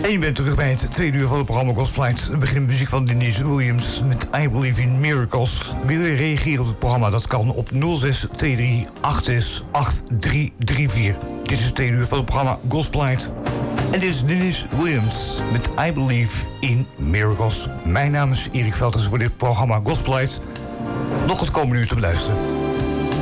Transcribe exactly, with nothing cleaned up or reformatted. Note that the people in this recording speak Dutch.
En je bent terug bij het tweede uur van het programma Gospelite. We beginnen met muziek van Denise Williams met I Believe in Miracles. Wil je reageren op het programma? Dat kan op nul zes twee drie acht zes acht drie drie vier. Dit is het tweede uur van het programma Gospelite. En dit is Denise Williams met I Believe in Miracles. Mijn naam is Erik Velters voor dit programma Gospelite. Nog het komende uur te beluisteren.